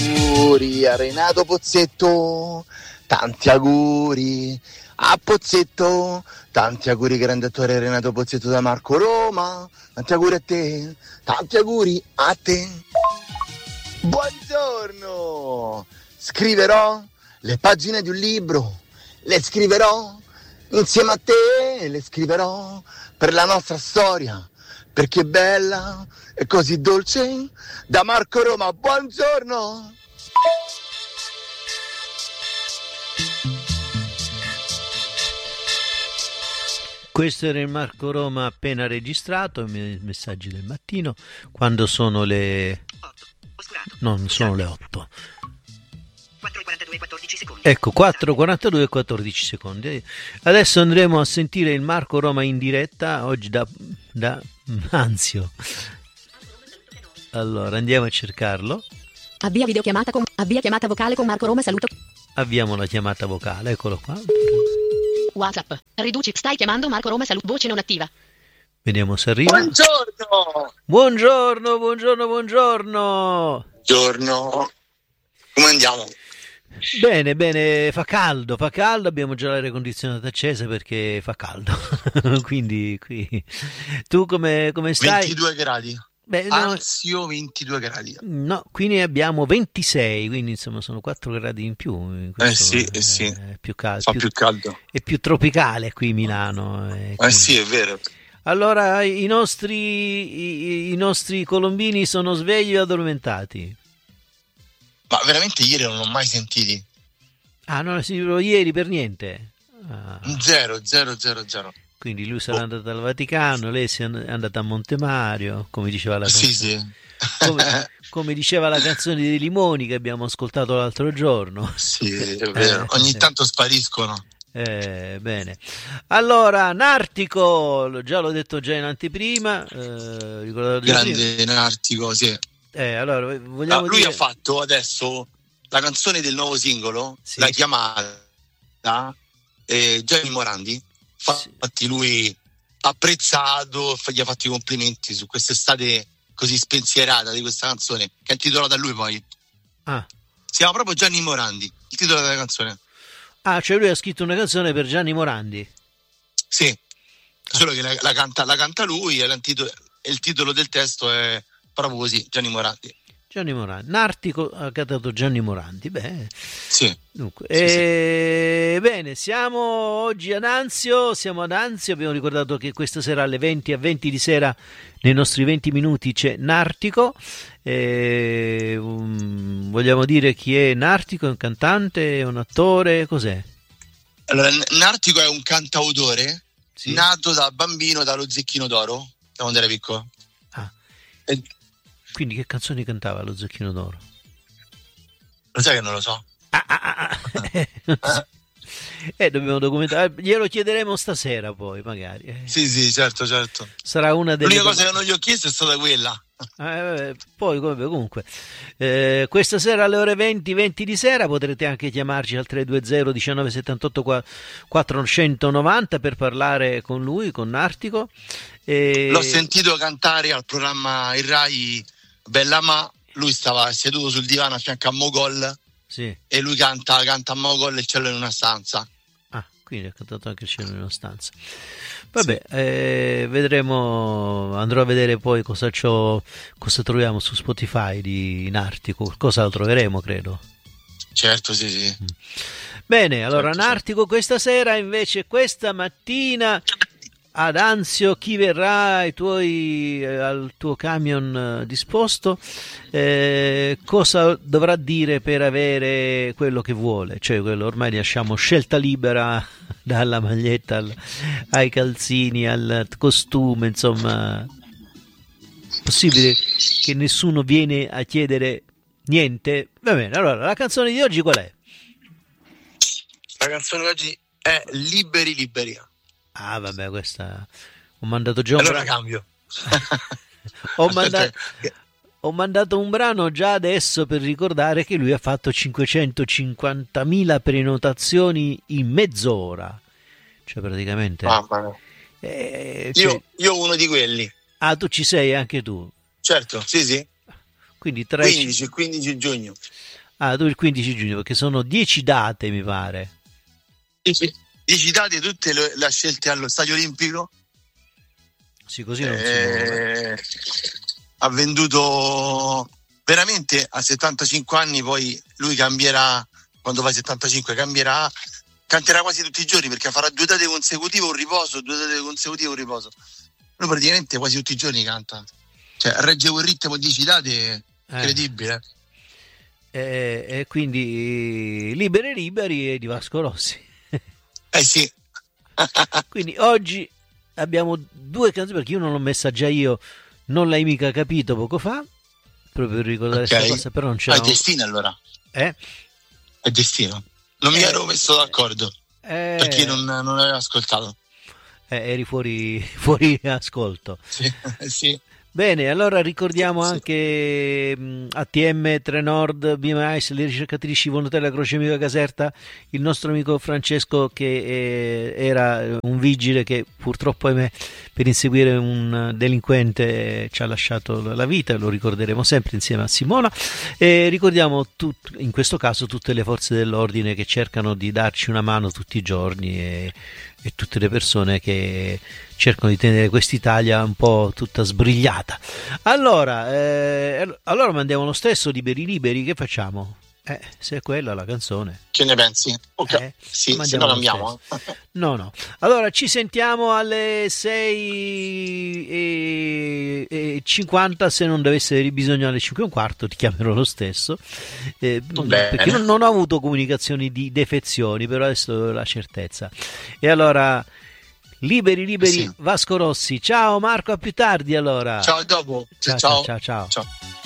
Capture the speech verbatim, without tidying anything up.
auguri a Renato Pozzetto, tanti auguri a Pozzetto, tanti auguri grande attore Renato Pozzetto da Marco Roma, tanti auguri a te, tanti auguri a te. Buongiorno, scriverò le pagine di un libro, le scriverò insieme a te, le scriverò per la nostra storia, perché è bella e così dolce. Da Marco Roma, buongiorno. Questo era il Marco Roma appena registrato, i messaggi del mattino, quando sono le... no, non sono le otto. quattro e quarantadue e quattordici secondi. Ecco, quattro e quarantadue e quattordici secondi. Adesso andremo a sentire il Marco Roma in diretta, oggi da, da Anzio. Allora, andiamo a cercarlo. Avvia videochiamata con avvia chiamata vocale con Marco Roma, saluto. Avviamo la chiamata vocale, eccolo qua. WhatsApp. Riduci, stai chiamando Marco Roma, saluto, voce non attiva. Vediamo se arriva. Buongiorno. Buongiorno, buongiorno, buongiorno. Buongiorno. Come andiamo? Bene, bene, fa caldo, fa caldo, abbiamo già l'aria condizionata accesa perché fa caldo. Quindi qui tu come, come stai? ventidue gradi. Beh, no, Anzio ventidue gradi. No, qui ne abbiamo ventisei, quindi insomma sono quattro gradi in più. Eh sì, è, eh sì. È più caldo, Fa più, più caldo. È più tropicale qui Milano. Eh, eh sì, è vero. Allora, i nostri, i, i nostri colombini sono svegli o addormentati? Ma veramente ieri non l'ho mai sentiti. Ah, non si ieri per niente? Ah. Zero, zero, zero, zero. Quindi lui sarà oh. andato al Vaticano, lei è andata a Montemario, come diceva la canzone. Sì, sì. Come, come diceva la canzone dei Limoni che abbiamo ascoltato l'altro giorno. Sì, è vero. Eh, Ogni eh. tanto spariscono. Eh, bene. Allora, Nartico, già l'ho detto già in anteprima. Eh, Grande prima. Nartico, sì. Eh, allora, vogliamo ah, lui dire... ha fatto adesso la canzone del nuovo singolo, sì. La chiamata, eh, Gianni Morandi. Infatti lui ha apprezzato, gli ha fatto i complimenti su quest'estate così spensierata di questa canzone, che è intitolata a lui poi. Ah. Si chiama proprio Gianni Morandi, il titolo della canzone. Ah, cioè lui ha scritto una canzone per Gianni Morandi? Sì, ah. Solo che la, la, canta, la canta lui e, e il titolo del testo è proprio così, Gianni Morandi. Gianni Morandi, Nartico ha cantato Gianni Morandi, beh. Sì. Dunque, sì, e... sì. Bene, siamo oggi ad Anzio, siamo ad Anzio, abbiamo ricordato che questa sera alle venti a venti di sera, nei nostri venti minuti c'è Nartico, e, um, vogliamo dire chi è Nartico, è un cantante, è un attore, cos'è? Allora, Nartico è un cantautore, sì. Nato da bambino dallo Zecchino d'Oro, da quando era piccolo. Ah. E... Quindi che canzoni cantava lo Zecchino d'Oro? Lo sai che non lo so. Ah, ah, ah. Eh, dobbiamo documentare. Glielo chiederemo stasera poi, magari. Eh. Sì, sì, certo, certo. Sarà una delle... L'unica cosa che non gli ho chiesto è stata quella. Eh, poi comunque eh, questa sera alle ore venti venti di sera potrete anche chiamarci al tre due zero diciannove settantotto quattrocentonovanta per parlare con lui, con Nartico. E... L'ho sentito cantare al programma Il Rai Bella Ma, lui stava seduto sul divano a fianco a Mogol, sì. E lui canta, canta a Mogol Il cielo in una stanza. Ah, quindi ha cantato anche Il cielo in una stanza. Vabbè, sì. eh, vedremo, andrò a vedere poi cosa, c'ho, cosa troviamo su Spotify di Nartico, qualcosa lo troveremo, credo. Certo, sì, sì. Bene, allora certo, Nartico certo. Questa sera, invece questa mattina ad Anzio, chi verrà ai tuoi, eh, al tuo camion eh, disposto, eh, cosa dovrà dire per avere quello che vuole? Cioè, quello ormai lasciamo scelta libera dalla maglietta al, ai calzini, al costume, insomma, possibile che nessuno viene a chiedere niente? Va bene, allora la canzone di oggi qual è? La canzone di oggi è Liberi Liberi. Ah, vabbè, questa ho mandato già un allora brano. Cambio. ho, mandato, ho mandato un brano già adesso per ricordare che lui ha fatto cinquecentocinquantamila prenotazioni in mezz'ora, cioè praticamente Mamma mia. Eh, cioè... io, io uno di quelli. Ah, tu ci sei anche tu? Certo, sì, sì. Quindi tre... quindici, quindici giugno. Ah, tu il quindici giugno, perché sono dieci date, mi pare. dieci date, tutte le, le ha scelte allo Stadio Olimpico. Sì, così non eh, si muove. Ha venduto veramente a settantacinque anni, poi lui cambierà, quando fa settantacinque cambierà, canterà quasi tutti i giorni, perché farà due date consecutive un riposo, due date consecutive un riposo. Lui praticamente quasi tutti i giorni canta. Cioè, regge quel ritmo di dieci date incredibile. E eh. eh, eh, quindi Liberi Liberi e di Vasco Rossi. Eh sì. Quindi oggi abbiamo due canzoni, perché io non l'ho messa già io, non l'hai mica capito poco fa, proprio per ricordare questa okay. cosa, però non c'era. Ah, è destino allora. Eh? È destino. Non mi eh, ero messo d'accordo, eh, perché non, non avevo ascoltato. Eh, eri fuori, fuori ascolto. Sì, sì. Bene, allora ricordiamo sì, anche mh, A T M, Trenord, B M I, le ricercatrici Vonotella, Croce Amica Caserta, il nostro amico Francesco che eh, era un vigile che purtroppo, ahimè, per inseguire un delinquente ci ha lasciato la vita, lo ricorderemo sempre insieme a Simona, e ricordiamo tut, in questo caso tutte le forze dell'ordine che cercano di darci una mano tutti i giorni e, e tutte le persone che cercano di tenere quest'Italia un po' tutta sbrigliata. Allora, eh, allora mandiamo lo stesso Liberi Liberi, che facciamo? Eh, se è quella la canzone. Che ne pensi? Ok, eh, sì, se no cambiamo. No, no. Allora ci sentiamo alle sei e cinquanta, se non dovesse avere bisogno alle cinque e un quarto ti chiamerò lo stesso, eh, perché non, non ho avuto comunicazioni di defezioni, però adesso ho la certezza. E allora Liberi Liberi, sì. Vasco Rossi. Ciao Marco, a più tardi allora. Ciao, a dopo. Ciao, ciao, ciao, ciao. ciao. ciao.